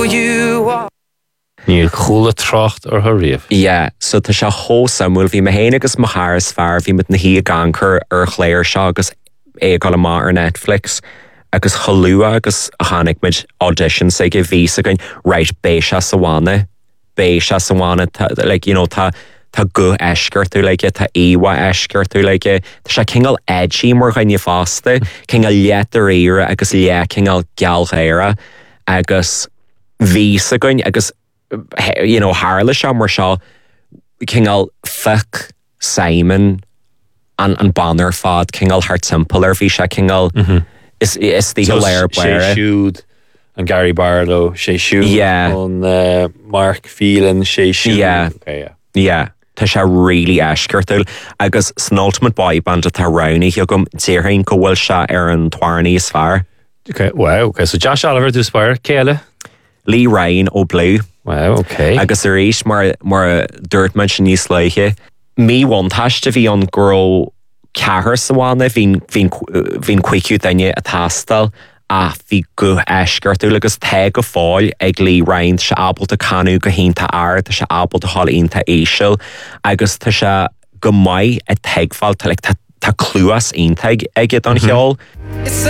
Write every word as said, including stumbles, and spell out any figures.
you are. Níl coolla trocht ar her riamh. Yeah, so tá se hó samúil bhí me héine agus mo háras fear bhí mit na hí gangchar ar chléir seo agus é go le má ar Netflix agus cholua agus a chanig mid audition sa go ví a goin right béise sahána béise sahána like, you know, tá tá go eisgur tú like, tá éha eisgur tú like, tá sé cingal edgy mar gaine fásta cingal liet ar éire agus le cingal gealchéire agus ví a goin agus you know, Harla seo mar seo cingal fuck Simon an, an banner fad cingal Heart Simple ar bhí se cingal mm-hmm. is, is the so léir sé siúd an Gary Barlow sé siúd yeah. an uh, Mark Phelan sé siúd yeah. okay, yeah. yeah. Tá se really eisgurtul agus san ultimate boy band a tá rauni hi gom tíirhain go bhfuil se ar an twarnaí is fear. Okay, wow, okay, so Josh Oliver dús fear, Céile? Lee Ryan ó Blue. Wow, okay. Agus ar éis mar, mar dúirtman sin níos leiche. Mí bhaintáiste bhí an gro cethir sa bhána bhín cuiciú daine a tastal a bhí go eisgurtú agus te go fáil ag Lee Ryan se abal a canú go hénta air tá se abal a hall onanta éisiil agus tá se go maiid a teagfáil tá clúas ontaig ag don cheol.